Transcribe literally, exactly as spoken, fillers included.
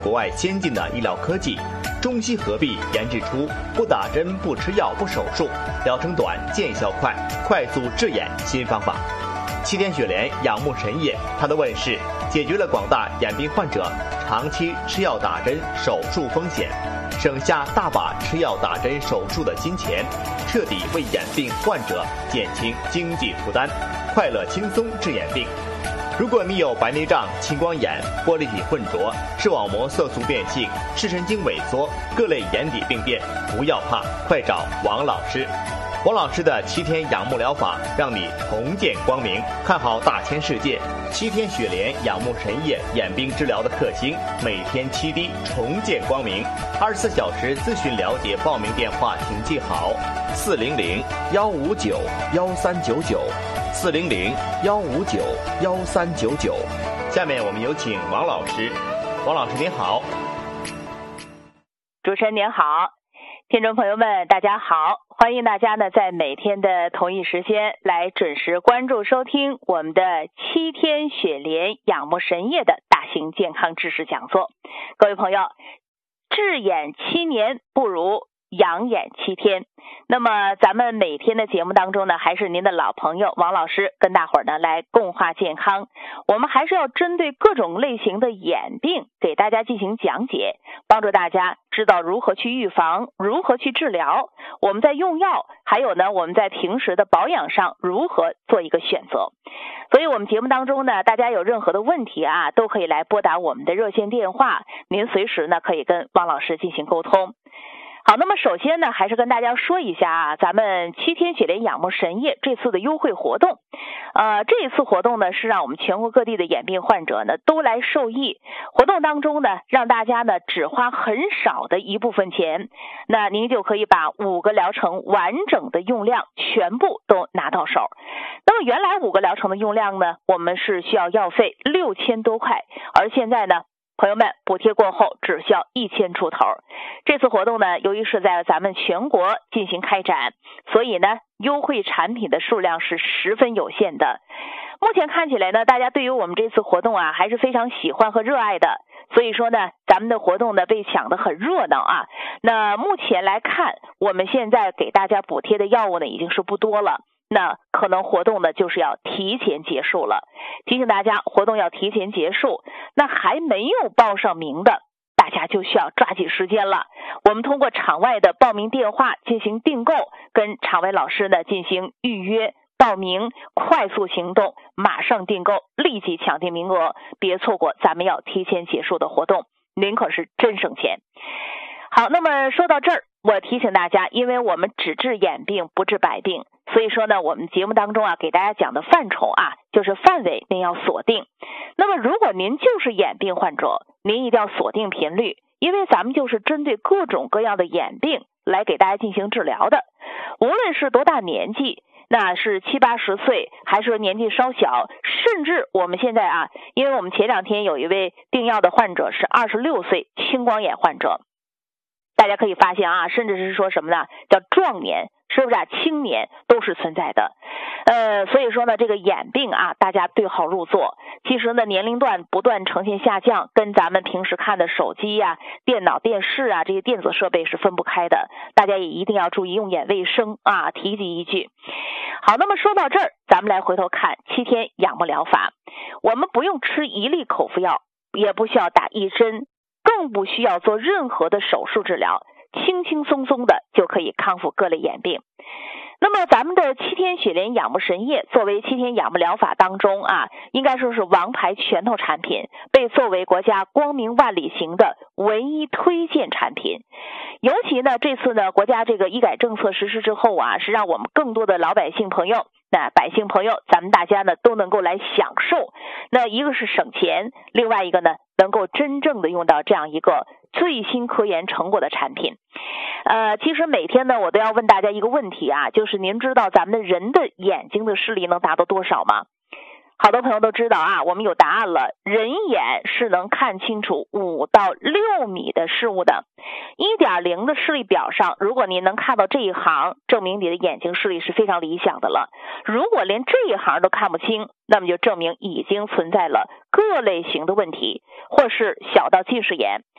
国外先进的医疗科技，中西合璧研制出不打针、不吃药、不手术，疗程短、见效快、快速治眼新方法。七天雪莲养目神液，它的问世解决了广大眼病患者长期吃药打针手术风险，省下大把吃药打针手术的金钱，彻底为眼病患者减轻经济负担，快乐轻松治眼病。如果你有白内障、青光眼、玻璃体混浊、视网膜色素变性、视神经萎缩、各类眼底病变，不要怕，快找王老师。王老师的七天养目疗法，让你重见光明，看好大千世界。七天雪莲养目神液，眼病治疗的克星，每天七滴，重见光明。二十四小时咨询了解，报名电话请记好：四零零幺五九幺三九九，四零零幺五九幺三九九。下面我们有请王老师。王老师您好。 主持人您好，听众朋友们大家好，欢迎大家呢在每天的同一时间来准时关注收听我们的七天雪莲养目神液的大型健康知识讲座。各位朋友，治眼七年不如养眼七天。那么咱们每天的节目当中呢，还是您的老朋友王老师跟大伙儿呢来共话健康。我们还是要针对各种类型的眼病给大家进行讲解，帮助大家知道如何去预防，如何去治疗，我们在用药，还有呢我们在平时的保养上如何做一个选择。所以我们节目当中呢，大家有任何的问题啊，都可以来拨打我们的热线电话，您随时呢可以跟王老师进行沟通。好，那么首先呢，还是跟大家说一下啊，咱们七天雪莲养目神液这次的优惠活动。呃，这一次活动呢，是让我们全国各地的眼病患者呢都来受益。活动当中呢，让大家呢只花很少的一部分钱，那您就可以把五个疗程完整的用量全部都拿到手。那么原来五个疗程的用量呢，我们是需要药费六千多块，而现在呢，朋友们，补贴过后只需要一千出头。这次活动呢，由于是在咱们全国进行开展，所以呢，优惠产品的数量是十分有限的。目前看起来呢，大家对于我们这次活动啊，还是非常喜欢和热爱的。所以说呢，咱们的活动呢被抢得很热闹啊。那目前来看，我们现在给大家补贴的药物呢，已经是不多了。那可能活动呢就是要提前结束了，提醒大家活动要提前结束。那还没有报上名的，大家就需要抓紧时间了。我们通过场外的报名电话进行订购，跟场外老师呢进行预约报名，快速行动，马上订购，立即抢订名额，别错过咱们要提前结束的活动，您可是真省钱。好，那么说到这儿，我提醒大家，因为我们只治眼病不治百病，所以说呢，我们节目当中啊给大家讲的范畴啊，就是范围您要锁定。那么如果您就是眼病患者，您一定要锁定频率，因为咱们就是针对各种各样的眼病来给大家进行治疗的。无论是多大年纪，那是七八十岁，还是年纪稍小，甚至我们现在啊，因为我们前两天有一位订药的患者是二十六岁青光眼患者，大家可以发现啊，甚至是说什么呢，叫壮年，是不是啊？青年都是存在的。呃，所以说呢，这个眼病啊，大家对号入座。其实呢，年龄段不断呈现下降，跟咱们平时看的手机呀、啊、电脑、电视啊这些电子设备是分不开的。大家也一定要注意用眼卫生啊，提及一句。好，那么说到这儿，咱们来回头看七天养目疗法。我们不用吃一粒口服药，也不需要打一针，更不需要做任何的手术治疗，轻轻松松的就可以康复各类眼病。那么咱们的七天雪莲养目神液作为七天养目疗法当中啊，应该说是王牌拳头产品，被作为国家光明万里行的唯一推荐产品。尤其呢，这次呢，国家这个医改政策实施之后啊，是让我们更多的老百姓朋友，那百姓朋友，咱们大家呢都能够来享受。那一个是省钱，另外一个呢，能够真正的用到这样一个最新科研成果的产品。呃，其实每天呢，我都要问大家一个问题啊，就是您知道咱们的人的眼睛的视力能达到多少吗？好多朋友都知道啊，我们有答案了，人眼是能看清楚五到六米的事物的。一点零 的视力表上，如果您能看到这一行，证明你的眼睛视力是非常理想的了。如果连这一行都看不清，那么就证明已经存在了各类型的问题，或是小到近视眼，